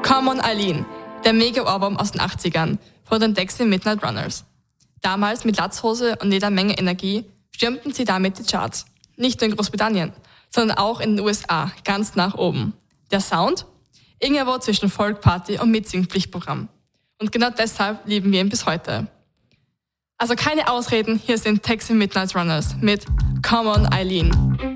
Come on Eileen, der Mega-Ohrwurm aus den 80ern von den Dexy Midnight Runners. Damals mit Latzhose und jeder Menge Energie stürmten sie damit die Charts. Nicht nur in Großbritannien, sondern auch in den USA, ganz nach oben. Der Sound? Irgendwo zwischen Folkparty und Mitsing-Pflichtprogramm. Und genau deshalb lieben wir ihn bis heute. Also keine Ausreden, hier sind Dexy Midnight Runners mit Come on Eileen.